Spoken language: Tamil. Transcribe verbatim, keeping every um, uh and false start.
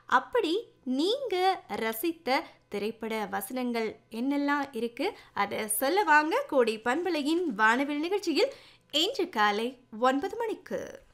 அப்படி நீங்க ரசித்த திரைப்பட வசனங்கள் என்னெல்லாம் இருக்கு? அத சொல்ல வாங்க கோடை பண்பலையின் வானவில் நிகழ்ச்சியில் இன்று காலை ஒன்பது மணிக்கு.